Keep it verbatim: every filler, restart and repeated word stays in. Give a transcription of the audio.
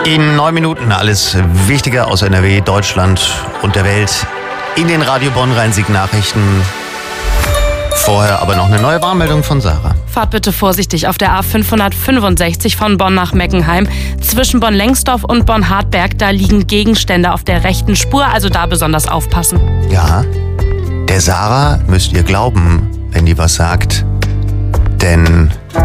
In neun Minuten alles Wichtige aus N R W, Deutschland und der Welt in den Radio Bonn Rhein-Sieg-Nachrichten. Vorher aber noch eine neue Warnmeldung von Sarah. Fahrt bitte vorsichtig auf der A fünfhundertfünfundsechzig von Bonn nach Meckenheim. Zwischen Bonn-Lengsdorf und Bonn-Hartberg, da liegen Gegenstände auf der rechten Spur, also da besonders aufpassen. Ja, der Sarah müsst ihr glauben, wenn die was sagt. Denn